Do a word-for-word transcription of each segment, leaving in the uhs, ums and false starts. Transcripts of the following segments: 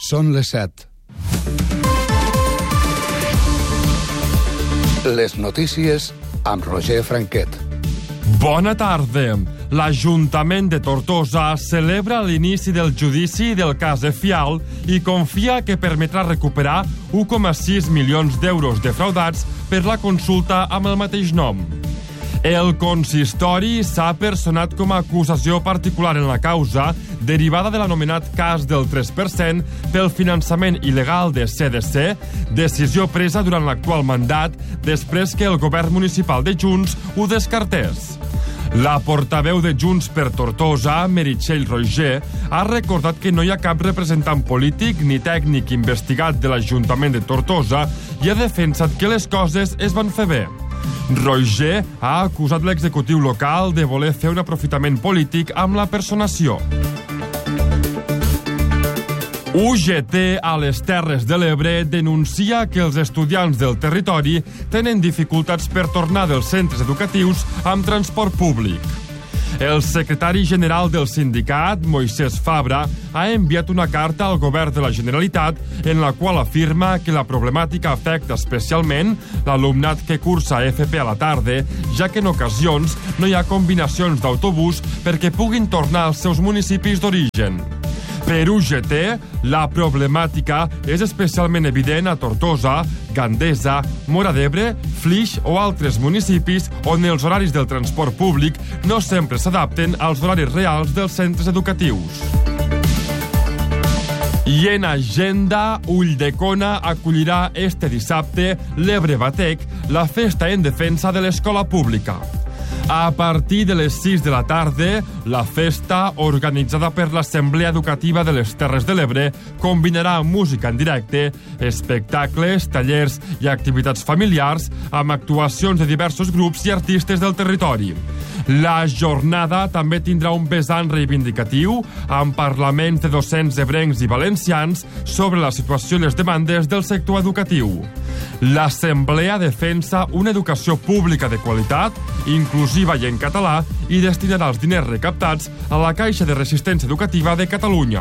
Són les set. Les notícies amb Roger Franquet. Bona tarda. L'Ajuntament de Tortosa celebra l'inici del judici del cas Efial i confia que permetrà recuperar u coma sis milions d'euros defraudats per la consulta amb el mateix nom. El consistori s'ha personat com a acusació particular en la causa derivada de l'anomenat cas del tres per cent pel finançament il·legal de C D C, decisió presa durant l'actual mandat després que el govern municipal de Junts ho descartés. La portaveu de Junts per Tortosa, Meritxell Roigé, ha recordat que no hi ha cap representant polític ni tècnic investigat de l'Ajuntament de Tortosa i ha defensat que les coses es van fer bé. Roigé ha acusat l'executiu local de voler fer un aprofitament polític amb la personació. U G T a les Terres de l'Ebre denuncia que els estudiants del territori tenen dificultats per tornar dels centres educatius amb transport públic. El secretari general del sindicat, Moisés Fabra, ha enviat una carta al govern de la Generalitat en la qual afirma que la problemàtica afecta especialment l'alumnat que cursa F P a la tarda, ja que en ocasions no hi ha combinacions d'autobús perquè puguin tornar als seus municipis d'origen. Per U G T, la problemàtica és especialment evident a Tortosa, Gandesa, Móra d'Ebre, Flix o altres municipis on els horaris del transport públic no sempre s'adapten als horaris reals dels centres educatius. I en agenda, Ulldecona acollirà este dissabte l'Ebre Batec, la festa en defensa de l'escola pública. A partir de les sis de la tarda, la festa, organitzada per l'Assemblea Educativa de les Terres de l'Ebre, combinarà música en directe, espectacles, tallers i activitats familiars amb actuacions de diversos grups i artistes del territori. La jornada també tindrà un vessant reivindicatiu amb parlaments de docents ebrencs i valencians sobre la situació i les demandes del sector educatiu. L'Assemblea defensa una educació pública de qualitat, inclusiva i en català, i destinarà els diners recaptats a la Caixa de Resistència Educativa de Catalunya.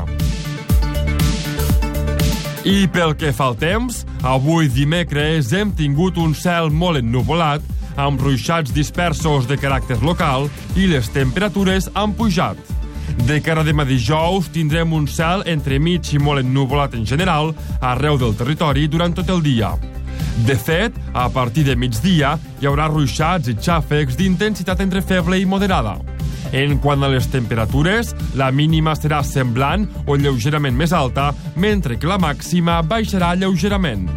I pel que fa al temps, avui dimecres hem tingut un cel molt ennuvolat, amb ruixats dispersos de caràcter local i les temperatures han pujat. De cara a demà dijous tindrem un cel entremig i molt ennuvolat en general arreu del territori durant tot el dia. De fet, a partir de migdia hi haurà ruixats i xàfecs d'intensitat entre feble i moderada. En quant a les temperatures, la mínima serà semblant o lleugerament més alta, mentre que la màxima baixarà lleugerament.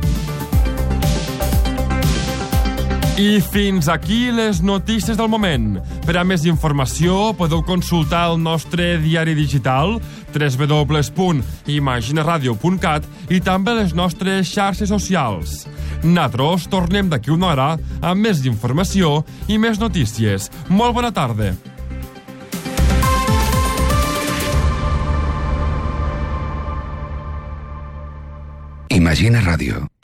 I fins aquí les notícies del moment. Per a més informació podeu consultar el nostre diari digital w w w punt imaginaradio punt cat i també les nostres xarxes socials. Nosaltres tornem d'aquí una hora amb més informació i més notícies. Molt bona tarda. Imagina Ràdio.